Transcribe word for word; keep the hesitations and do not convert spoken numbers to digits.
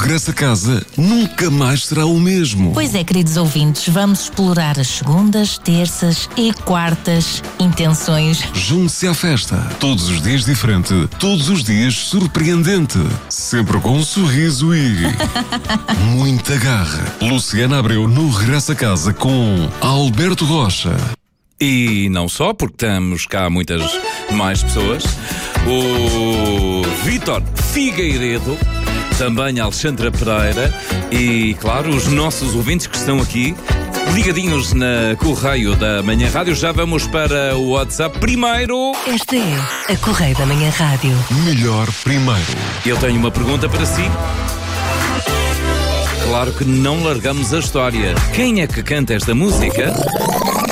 regresso a casa nunca mais será o mesmo. Pois é, queridos ouvintes, vamos explorar as segundas, terças e quartas intenções. Junte-se à festa. Todos os dias diferente, todos os dias surpreendente. Sempre com um sorriso e muita garra. Luciana Abreu no Regresso a Casa com Alberto Rocha. E não só, porque temos cá muitas mais pessoas. O Vítor Figueiredo, também a Alexandra Pereira e, claro, os nossos ouvintes que estão aqui ligadinhos na Correio da Manhã Rádio. Já vamos para o WhatsApp. Primeiro... Esta é a Correio da Manhã Rádio. Melhor primeiro. Eu tenho uma pergunta para si. Claro que não largamos a história. Quem é que canta esta música?